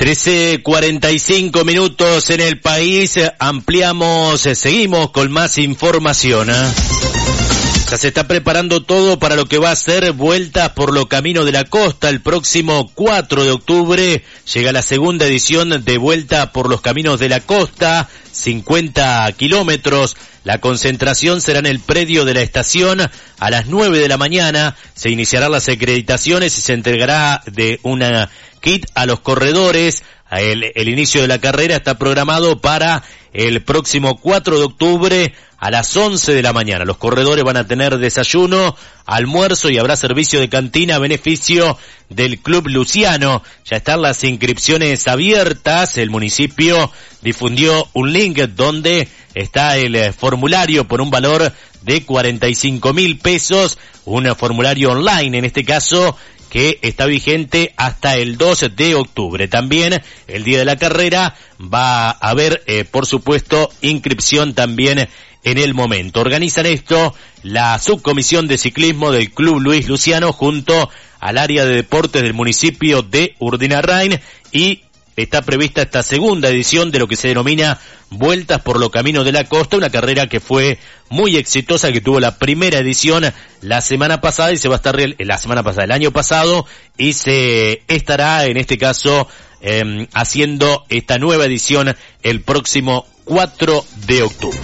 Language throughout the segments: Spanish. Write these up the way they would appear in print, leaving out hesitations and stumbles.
13:45 minutos en el país, seguimos con más información. Ya se está preparando todo para lo que va a ser Vueltas por los Caminos de la Costa. El próximo 4 de octubre llega la segunda edición de Vuelta por los Caminos de la Costa, 50 kilómetros. La concentración será en el predio de la estación a las 9 de la mañana. Se iniciarán las acreditaciones y se entregará de una kit a los corredores. El inicio de la carrera está programado para el próximo 4 de octubre a las 11 de la mañana. Los corredores van a tener desayuno, almuerzo y habrá servicio de cantina a beneficio del Club Luciano. Ya están las inscripciones abiertas. El municipio difundió un link donde está el formulario por un valor de 45.000 pesos. Un formulario online en este caso, que está vigente hasta el 2 de octubre. También el día de la carrera va a haber, por supuesto, inscripción también en el momento. Organizan esto la subcomisión de ciclismo del Club Luis Luciano junto al área de deportes del municipio de Urdinarrain, y está prevista esta segunda edición de lo que se denomina Vueltas por los Caminos de la Costa, una carrera que fue muy exitosa, que tuvo la primera edición la semana pasada y se va a estar el año pasado, y se estará en este caso haciendo esta nueva edición el próximo 4 de octubre.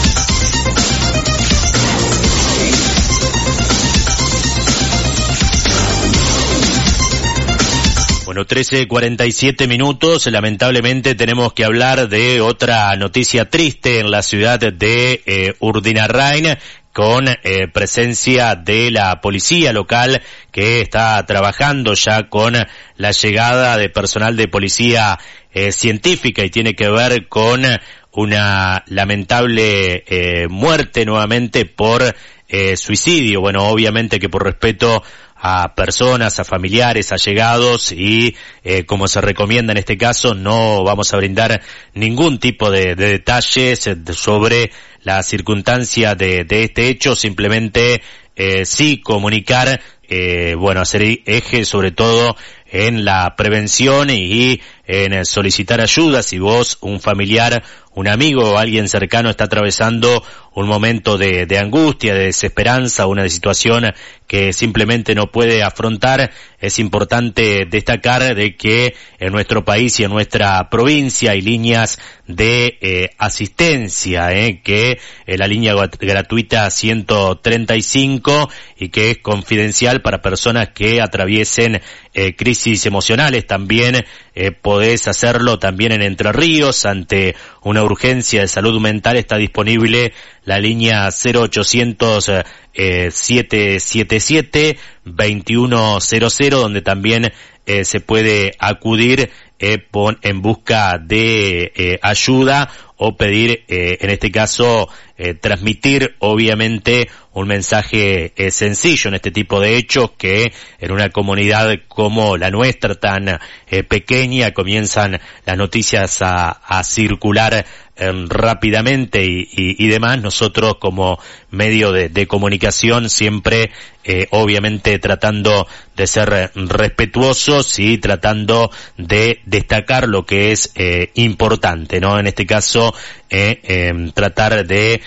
Bueno, 13:47 minutos. Lamentablemente tenemos que hablar de otra noticia triste en la ciudad de Urdinarrain, con presencia de la policía local, que está trabajando ya con la llegada de personal de policía científica, y tiene que ver con una lamentable muerte nuevamente por suicidio. Bueno, obviamente que por respeto a personas, a familiares, allegados, y como se recomienda en este caso, no vamos a brindar ningún tipo de detalles sobre la circunstancia de este hecho. Simplemente sí comunicar, hacer eje sobre todo en la prevención y en solicitar ayuda si vos, un familiar, un amigo o alguien cercano está atravesando un momento de angustia, de desesperanza, una situación que simplemente no puede afrontar. Es importante destacar de que en nuestro país y en nuestra provincia hay líneas de asistencia, que la línea gratuita 135, y que es confidencial para personas que atraviesen crisis emocionales. También podés hacerlo también en Entre Ríos. Ante una urgencia de salud mental está disponible la línea 0800 777 2100, donde también se puede acudir en busca de ayuda, o pedir, en este caso, transmitir obviamente un mensaje sencillo en este tipo de hechos, que en una comunidad como la nuestra, tan pequeña, comienzan las noticias a circular rápidamente y demás. Nosotros como medio de comunicación siempre obviamente tratando de ser respetuosos y tratando de destacar lo que es importante, ¿no? En este caso tratar de